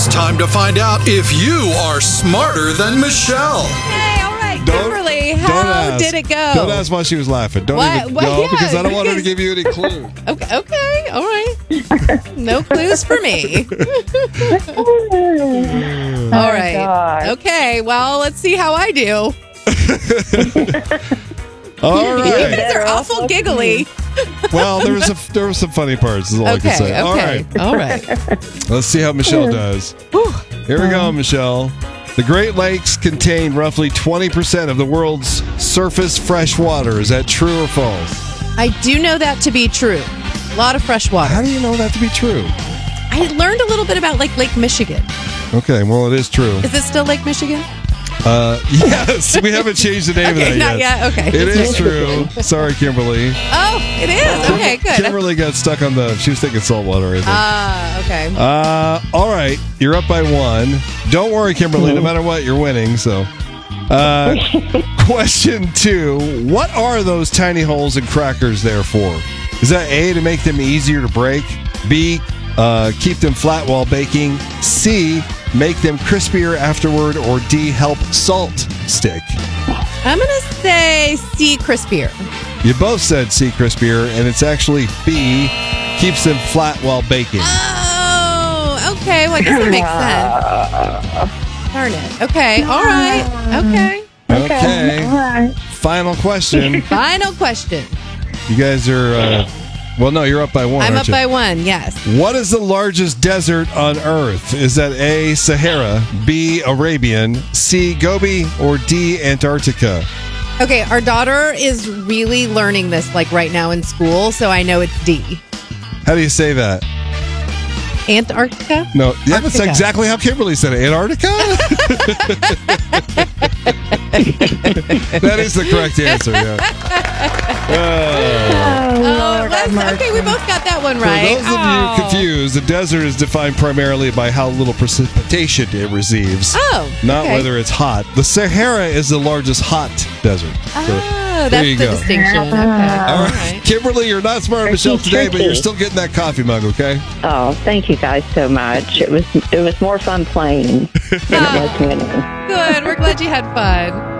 It's time to find out if you are smarter than Michelle. Hey, all right, Kimberly, how did it go? Don't ask why she was laughing. Don't even because I don't want her to give you any clue. Okay, all right. No clues for me. All right. God. Okay, well, let's see how I do. All You right. guys are awful giggly. Well, there was some funny parts. Is all I can say. All right. Let's see how Michelle does. Here we go, Michelle. The Great Lakes contain roughly 20% of the world's surface fresh water. Is that true or false? I do know that to be true. A lot of fresh water. How do you know that to be true? I learned a little bit about Lake Michigan. Okay, well, it is true. Is it still Lake Michigan? Yes, we haven't changed the name of that not yet. Okay. It is true. Sorry, Kimberly. Oh, it is. Okay, good. Kimberly got stuck on she was thinking saltwater, I think. Okay. All right, you're up by 1. Don't worry, Kimberly, no matter what, you're winning, so. Question 2. What are those tiny holes in crackers there for? Is that A, to make them easier to break? B, keep them flat while baking? C, make them crispier afterward? Or D, help salt stick? I'm going to say C, crispier. You both said C, crispier, and it's actually B, keeps them flat while baking. Oh, okay. Well, I guess that makes sense. Darn it. Okay. All right. Okay. All right. Final question. Final question. You guys are, well, no, you're up by 1. I'm aren't up you? by 1, yes. What is the largest desert on Earth? Is that A, Sahara, B, Arabian, C, Gobi, or D, Antarctica? Okay, our daughter is really learning this right now in school, so I know it's D. How do you say that? Antarctica? No, yeah, that's Arctica. exactly how Kimberly said it. Antarctica? That is the correct answer, yeah. Okay, we both got that one right. For those of you confused, the desert is defined primarily by how little precipitation it receives. Oh, Not okay. whether it's hot. The Sahara is the largest hot desert. Oh, there that's you the go. distinction. Okay. All right. Kimberly, you're not smart, Michelle, today, but you're still getting that coffee mug, okay? Oh, thank you guys so much. It was more fun playing than it was winning. Good. We're glad you had fun.